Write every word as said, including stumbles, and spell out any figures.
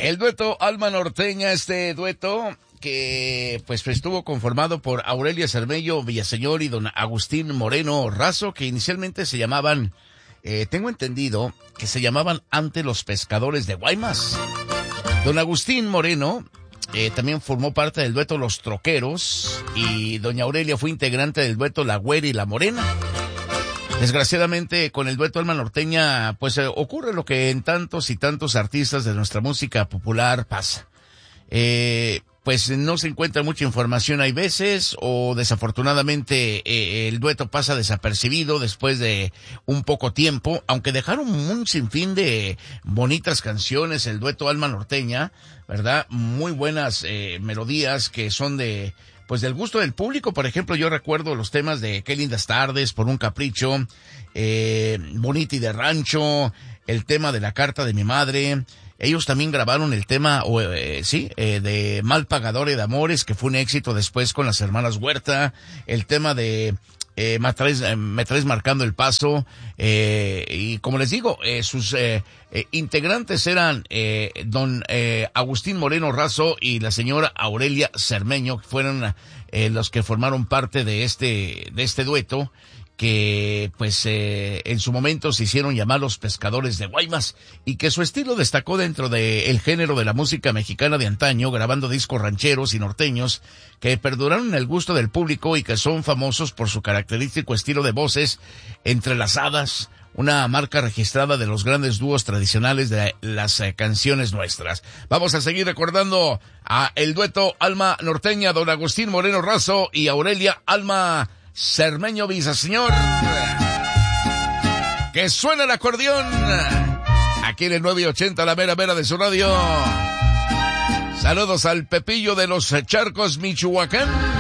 El dueto Alma Norteña, este dueto que pues estuvo conformado por Aurelia Cermeño Villaseñor y don Agustín Moreno Razo, que inicialmente se llamaban, eh, tengo entendido, que se llamaban antes los Pescadores de Guaymas. Don Agustín Moreno eh, también formó parte del dueto Los Troqueros y doña Aurelia fue integrante del dueto La Güera y La Morena. Desgraciadamente, con el dueto Alma Norteña, pues eh, ocurre lo que en tantos y tantos artistas de nuestra música popular pasa. Eh, pues no se encuentra mucha información hay veces, o desafortunadamente eh, el dueto pasa desapercibido después de un poco tiempo, aunque dejaron un sinfín de bonitas canciones, el dueto Alma Norteña, ¿verdad? Muy buenas eh, melodías que son de... pues del gusto del público. Por ejemplo, yo recuerdo los temas de Qué lindas tardes, Por un capricho, eh, Bonita y de rancho, el tema de La carta de mi madre. Ellos también grabaron el tema, eh, sí, eh, de Mal pagador de amores, que fue un éxito después con las hermanas Huerta, el tema de eh, me, traes, eh, me traes marcando el paso, eh, y como les digo, eh, sus eh, eh, integrantes eran eh, don eh, Agustín Moreno Razo y la señora Aurelia Cermeño, que fueron eh, los que formaron parte de este de este dueto, que pues eh, en su momento se hicieron llamar los Pescadores de Guaymas, y que su estilo destacó dentro del género de la música mexicana de antaño, grabando discos rancheros y norteños que perduraron el gusto del público y que son famosos por su característico estilo de voces entrelazadas, una marca registrada de los grandes dúos tradicionales de las eh, canciones nuestras. Vamos a seguir recordando a el dueto Alma Norteña, don Agustín Moreno Razo y Aurelia Alma Cermeño Villaseñor. Que suena el acordeón aquí en el nueve ochenta, la mera mera de su radio. Saludos al Pepillo de los Charcos, Michoacán.